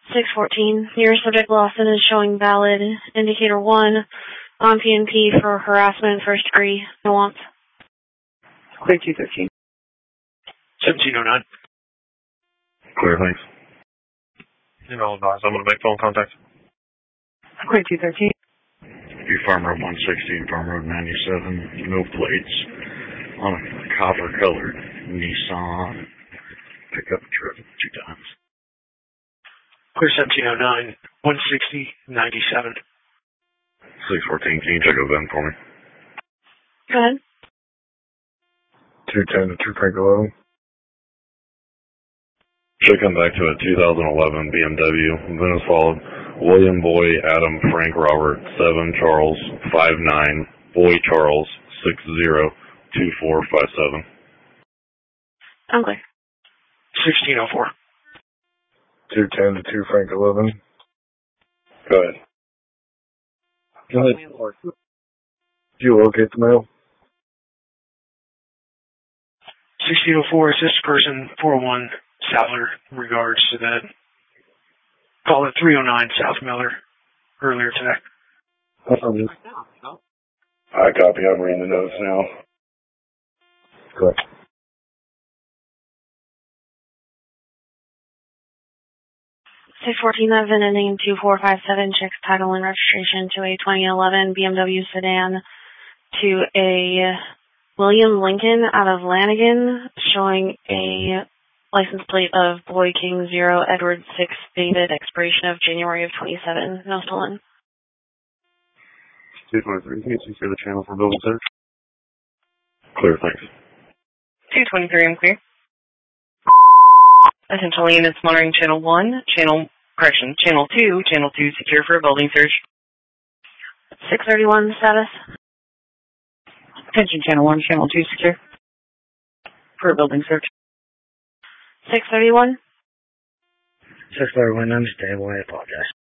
614. Your subject Lawson is showing valid indicator 1 on PNP for harassment first degree. No wants. Clear 213. 1709. Clear, thanks. I'll advise I'm going to make phone contact. Clear 213. Your Farm Road 160 and Farm Road 97, no plates, on a copper-colored Nissan pickup truck 2 times. Clear 1709, 160, 97. 614, can you check a VIN for me? Go ahead. 210 to 2 Frank 11. Should come back to a 2011 BMW. VIN is followed. William Boy, Adam, Frank, Robert, 7 Charles, 59, Boy Charles, 602457. I'm clear. 1604. 210 to 2 Frank 11. Go ahead. Go ahead. Do you locate the mail? 1604, is this person 401 Sadler in regards to that? Call it 309 South Miller earlier today. I copy. I'm reading the notes now. Correct. 614, that VIN ending in 2457 checks title and registration to a 2011 BMW sedan to a William Lincoln out of Lanigan, showing a license plate of Boy King 0 Edward 6 David, expiration of January of 27. No stolen. 223, can you secure the channel for building search? Clear, thanks. 223, I'm clear. Essentially, it's monitoring channel 1, channel 2, channel 2 secure for a building search. 631 status. Attention channel 1, channel 2 secure for a building search. 631. 631, unstable, I apologize.